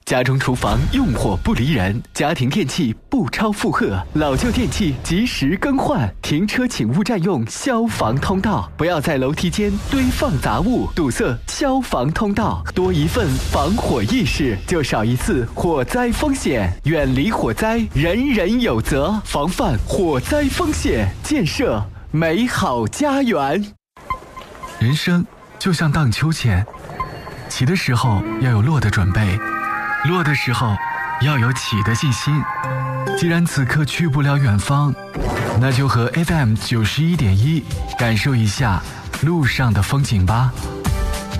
家中厨房用火不离人，家庭电器不超负荷，老旧电器及时更换。停车请勿占用消防通道，不要在楼梯间堆放杂物，堵塞消防通道。多一份防火意识，就少一次火灾风险。远离火灾，人人有责。防范火灾风险，建设美好家园。 人生就像荡秋千，起的时候要有落的准备，落的时候要有起的信心。既然此刻去不了远方，那就和 FM 91.1感受一下路上的风景吧。